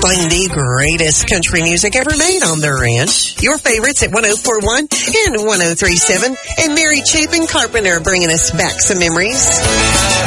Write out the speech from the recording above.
playing the greatest country music ever made on the ranch. Your favorites at 1041 and 1037. And Mary Chapin Carpenter bringing us back some memories.